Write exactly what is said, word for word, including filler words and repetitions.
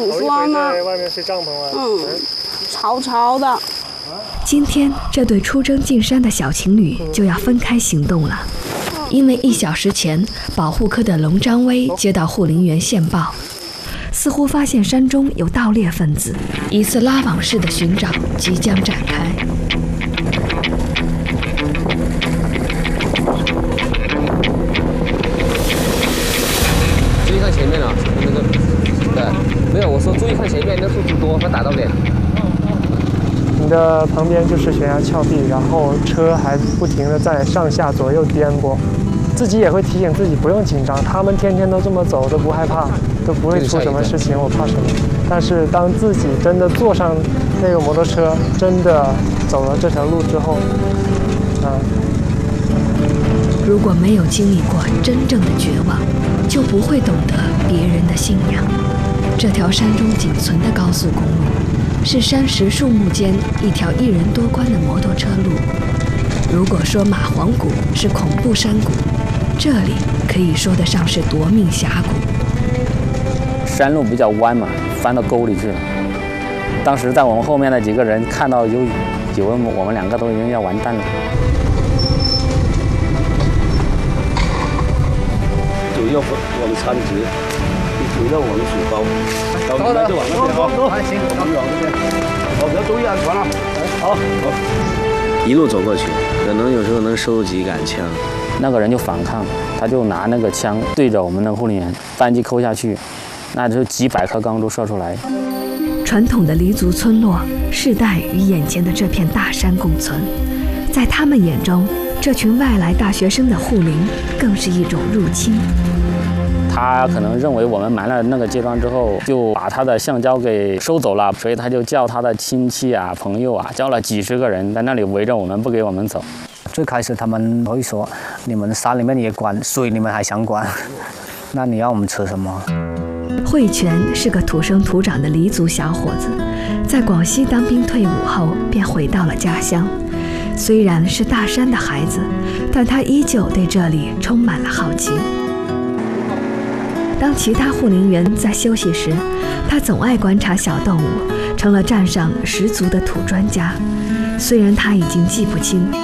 你说呢？ 在外面睡帐篷啊。 嗯，吵吵的。 今天这对出征进山的小情侣就要分开行动了，因为一小时前，保护科的龙张威接到护林员线报，似乎发现山中有盗猎分子，一次拉网式的寻找即将展开。 注意看前面啊，那个，对，没有，我说注意看前面，那数字多，会打到脸。 你的旁边就是悬崖峭壁，然后车还不停地在上下左右颠簸，自己也会提醒自己不用紧张，他们天天都这么走，都不害怕，都不会出什么事情，我怕什么？但是当自己真的坐上那个摩托车，真的走了这条路之后，啊， 如果没有经历过真正的绝望，就不会懂得别人的信仰。这条山中仅存的高速公路，是山石树木间一条一人多宽的摩托车路。如果说马黄谷是恐怖山谷，这里可以说得上是夺命峡谷。 山路比较弯嘛，翻到沟里去了。当时在我们后面的几个人看到有，以为我们两个都已经要完蛋了。 左右往山直，左右往水高。走，你们就往那边啊！哎，行，我们往那边。好，要注意安全了。好，好。一路走过去，可能有时候能收几杆枪。 那个人就反抗，他就拿那个枪对着我们的护林员，扳机扣下去，那就几百颗钢珠射出来。 传统的黎族村落，世代与眼前的这片大山共存，在他们眼中，这群外来大学生的护林更是一种入侵。 他可能认为我们埋了那个阶段之后，就把他的橡胶给收走了，所以他就叫他的亲戚啊、朋友啊，叫了几十个人在那里围着我们，不给我们走。 最开始他们会说：“你们山里面也管水，你们还想管？那你要我们吃什么？” 慧全是个土生土长的黎族小伙子，在广西当兵退伍后便回到了家乡。虽然是大山的孩子，但他依旧对这里充满了好奇。当其他护林员在休息时，他总爱观察小动物，成了站上十足的土专家。虽然他已经记不清